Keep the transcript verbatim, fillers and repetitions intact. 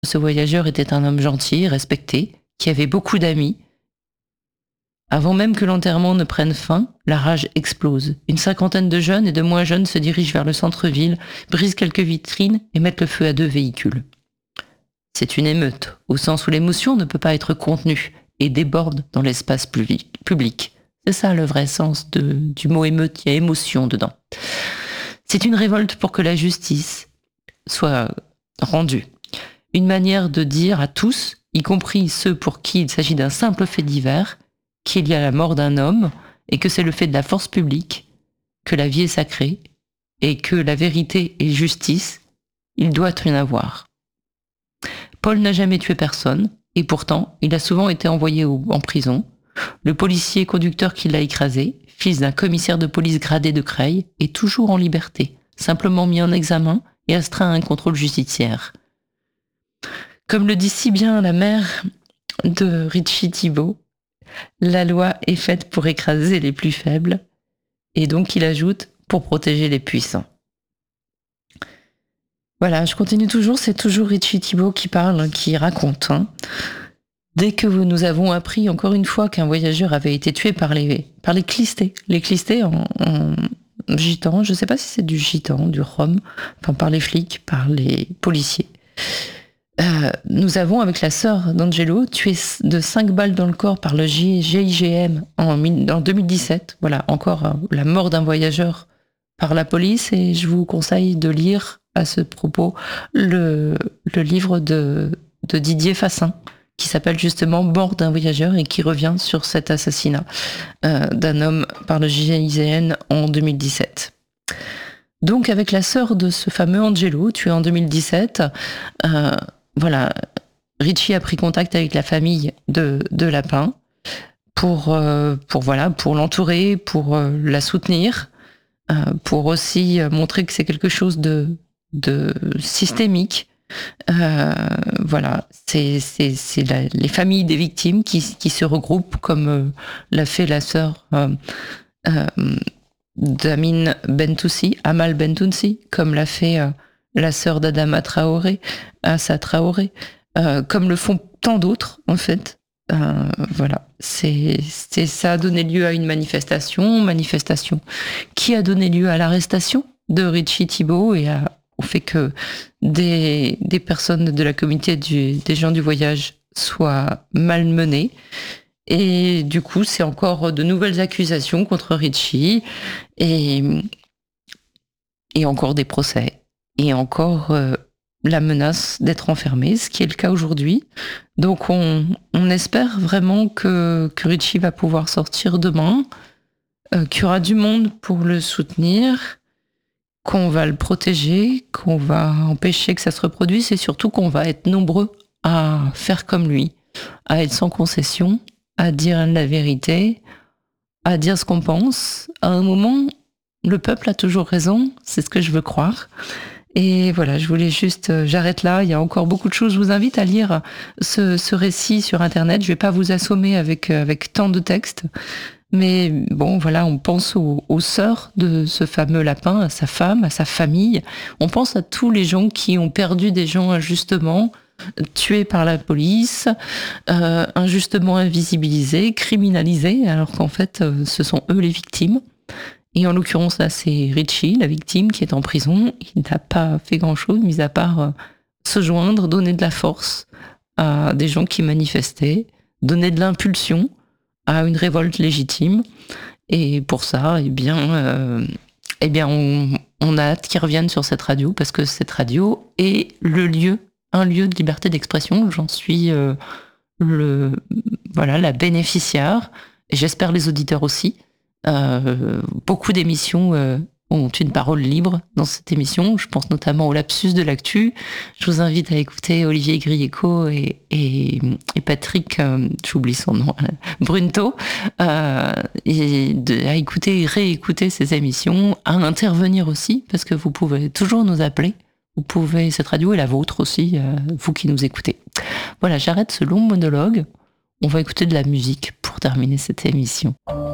Ce voyageur était un homme gentil, respecté, qui avait beaucoup d'amis. Avant même que l'enterrement ne prenne fin, la rage explose. Une cinquantaine de jeunes et de moins jeunes se dirigent vers le centre-ville, brisent quelques vitrines et mettent le feu à deux véhicules. C'est une émeute, au sens où l'émotion ne peut pas être contenue et déborde dans l'espace public. C'est ça le vrai sens de, du mot émeute, il y a émotion dedans. C'est une révolte pour que la justice soit rendue. Une manière de dire à tous, y compris ceux pour qui il s'agit d'un simple fait divers, qu'il y a la mort d'un homme et que c'est le fait de la force publique, que la vie est sacrée et que la vérité est justice, il doit y en avoir. Paul n'a jamais tué personne et pourtant il a souvent été envoyé en prison. Le policier conducteur qui l'a écrasé, fils d'un commissaire de police gradé de Creil, est toujours en liberté, simplement mis en examen et astreint à un contrôle judiciaire. Comme le dit si bien la mère de Richie Thibault, la loi est faite pour écraser les plus faibles, et donc il ajoute pour protéger les puissants. Voilà, je continue toujours, c'est toujours Richie Thibault qui parle, qui raconte. Hein. Dès que nous avons appris encore une fois qu'un voyageur avait été tué par les, par les clistés, les clistés en, en gitan, je ne sais pas si c'est du gitan, du rhum, enfin par les flics, par les policiers. Euh, nous avons, avec la sœur d'Angelo, tué de cinq balles dans le corps par le G I G M en, en deux mille dix-sept. Voilà, encore euh, la mort d'un voyageur par la police. Et je vous conseille de lire à ce propos le, le livre de, de Didier Fassin, qui s'appelle justement Mort d'un voyageur et qui revient sur cet assassinat euh, d'un homme par le G I G N en deux mille dix-sept. Donc, avec la sœur de ce fameux Angelo, tué en deux mille dix-sept, euh, voilà, Richie a pris contact avec la famille de, de Lapin pour, euh, pour, voilà, pour l'entourer, pour euh, la soutenir, euh, pour aussi montrer que c'est quelque chose de, de systémique. Euh, voilà, c'est, c'est, c'est la, les familles des victimes qui, qui se regroupent, comme euh, l'a fait la sœur euh, euh, d'Amin Bentoussi, Amal Bentoussi, comme l'a fait euh, la sœur d'Adama Traoré, Assa Traoré, euh, comme le font tant d'autres, en fait. Euh, voilà, c'est, c'est, ça a donné lieu à une manifestation, manifestation qui a donné lieu à l'arrestation de Richie Thibault et à, au fait que des, des personnes de la communauté du, des gens du voyage soient malmenées. Et du coup, c'est encore de nouvelles accusations contre Richie et, et encore des procès. Et encore euh, la menace d'être enfermé, ce qui est le cas aujourd'hui. Donc on, on espère vraiment que, que Richie va pouvoir sortir demain, euh, qu'il y aura du monde pour le soutenir, qu'on va le protéger, qu'on va empêcher que ça se reproduise et surtout qu'on va être nombreux à faire comme lui, à être sans concession, à dire la vérité, à dire ce qu'on pense. À un moment, le peuple a toujours raison, c'est ce que je veux croire. Et voilà, je voulais juste, euh, j'arrête là, il y a encore beaucoup de choses. Je vous invite à lire ce, ce récit sur Internet. Je vais pas vous assommer avec, euh, avec tant de textes. Mais bon, voilà, on pense aux, aux sœurs de ce fameux Lapin, à sa femme, à sa famille. On pense à tous les gens qui ont perdu des gens injustement, tués par la police, euh, injustement invisibilisés, criminalisés, alors qu'en fait, euh, ce sont eux les victimes. Et en l'occurrence, là, c'est Richie, la victime, qui est en prison. Il n'a pas fait grand-chose, mis à part euh, se joindre, donner de la force à des gens qui manifestaient, donner de l'impulsion à une révolte légitime. Et pour ça, eh bien, euh, eh bien on, on a hâte qu'ils reviennent sur cette radio, parce que cette radio est le lieu, un lieu de liberté d'expression. J'en suis euh, le, voilà, la bénéficiaire, et j'espère les auditeurs aussi. Euh, beaucoup d'émissions euh, ont une parole libre dans cette émission. Je pense notamment au lapsus de l'actu. Je vous invite à écouter Olivier Grieco et, et, et Patrick, euh, j'oublie son nom, Brunto, euh, et de, à écouter et réécouter ces émissions, à intervenir aussi, parce que vous pouvez toujours nous appeler. Vous pouvez, cette radio est la vôtre aussi, euh, vous qui nous écoutez. Voilà, j'arrête ce long monologue. On va écouter de la musique pour terminer cette émission.